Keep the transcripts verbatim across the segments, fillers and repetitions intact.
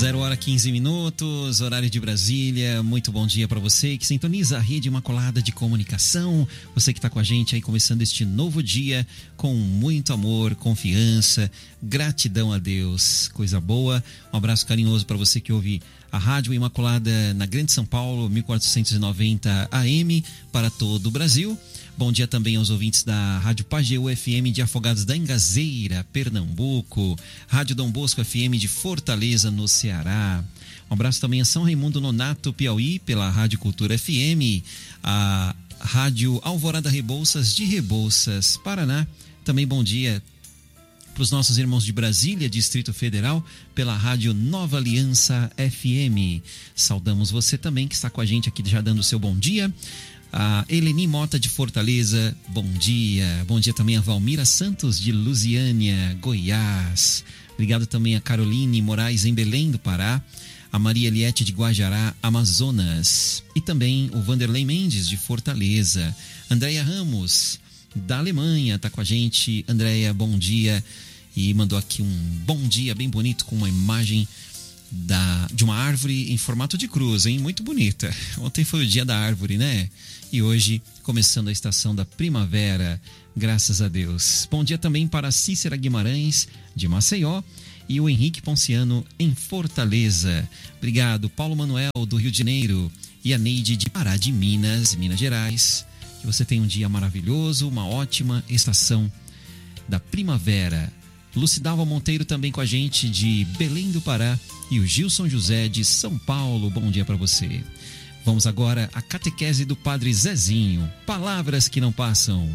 Zero hora quinze minutos, horário de Brasília. Muito bom dia para você que sintoniza a Rede Imaculada de Comunicação. Você que está com a gente aí começando este novo dia com muito amor, confiança, gratidão a Deus. Coisa boa. Um abraço carinhoso para você que ouve a Rádio Imaculada na Grande São Paulo, mil quatrocentos e noventa A M para todo o Brasil. Bom dia também aos ouvintes da Rádio Pajeú F M de Afogados da Engazeira, Pernambuco, Rádio Dom Bosco F M de Fortaleza, no Ceará. Um abraço também a São Raimundo Nonato, Piauí, pela Rádio Cultura F M, a Rádio Alvorada Rebouças de Rebouças, Paraná. Também bom dia para os nossos irmãos de Brasília, Distrito Federal, pela Rádio Nova Aliança F M. Saudamos você também que está com a gente aqui já dando o seu bom dia. A Eleni Mota de Fortaleza, bom dia. Bom dia também a Valmira Santos de Lusiânia, Goiás. Obrigado também a Caroline Moraes em Belém do Pará, a Maria Eliette de Guajará, Amazonas, e também o Vanderlei Mendes de Fortaleza. Andréia Ramos da Alemanha está com a gente. Andréia, bom dia, e mandou aqui um bom dia bem bonito com uma imagem da, de uma árvore em formato de cruz, hein? Muito bonita. Ontem foi o dia da árvore, né? E hoje, começando a estação da primavera, graças a Deus. Bom dia também para a Cícera Guimarães, de Maceió, e o Henrique Ponciano, em Fortaleza. Obrigado, Paulo Manuel, do Rio de Janeiro, e a Neide de Pará, de Minas, Minas Gerais. Que você tenha um dia maravilhoso, uma ótima estação da primavera. Lucidalva Monteiro também com a gente, de Belém do Pará, e o Gilson José, de São Paulo. Bom dia para você. Vamos agora à catequese do Padre Zezinho. Palavras que não passam.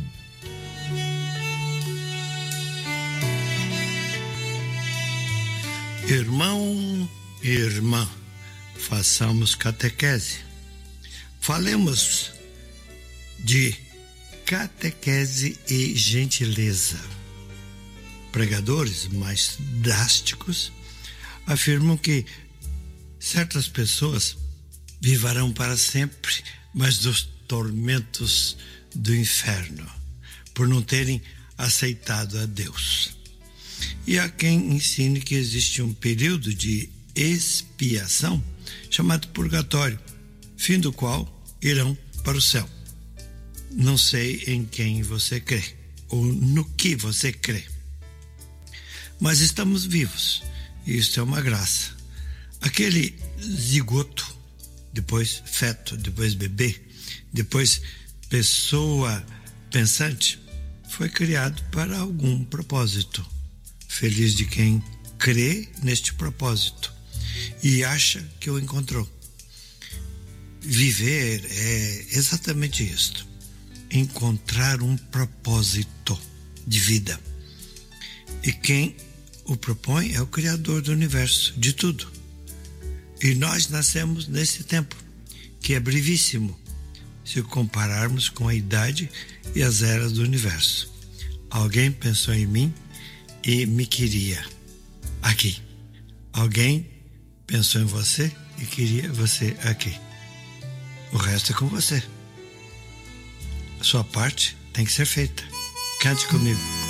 Irmão e irmã, façamos catequese. Falemos de catequese e gentileza. Pregadores mais drásticos afirmam que certas pessoas viverão para sempre, mas dos tormentos do inferno, por não terem aceitado a Deus. E há quem ensine que existe um período de expiação chamado purgatório, fim do qual irão para o céu. Não sei em quem você crê, ou no que você crê, mas estamos vivos, e isso é uma graça. Aquele zigoto, depois feto, depois bebê, depois pessoa pensante, foi criado para algum propósito. Feliz de quem crê neste propósito e acha que o encontrou. Viver é exatamente isto: encontrar um propósito de vida. E quem o propõe é o Criador do universo, de tudo. E nós nascemos nesse tempo, que é brevíssimo, se compararmos com a idade e as eras do universo. Alguém pensou em mim e me queria aqui. Alguém pensou em você e queria você aqui. O resto é com você. A sua parte tem que ser feita. Cante comigo.